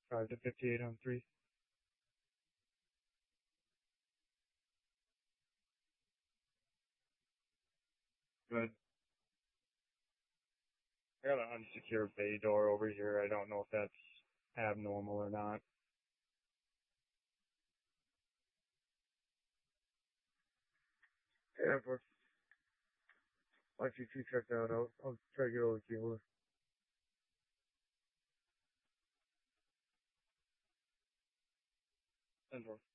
5 to 58 on 3. Good. I got an unsecured bay door over here. I don't know if that's abnormal or not. Yeah, but once you check that out, I'll try to get over to you. 10-4.